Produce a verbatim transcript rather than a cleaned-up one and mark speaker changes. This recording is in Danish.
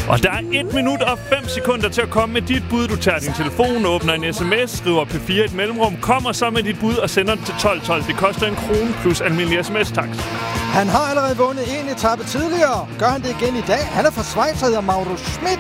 Speaker 1: Og der er et minut og fem sekunder til at komme med dit bud. Du tager din telefon, åbner en sms, skriver P fire i et mellemrum, kommer så med dit bud og sender den til tolv tolv. Det koster en krone plus almindelig sms-takst.
Speaker 2: Han har allerede vundet en etape tidligere. Gør han det igen i dag? Han er fra Schweiz og hedder Mauro Schmidt.